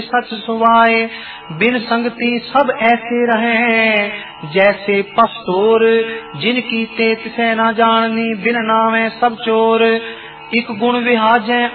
सच सुवाए, बिन संगति सब ऐसे रहे, जैसे पस्तोर जिनकी तेत से न जाननी, बिन नामे सब चोर। इक गुण विहाजे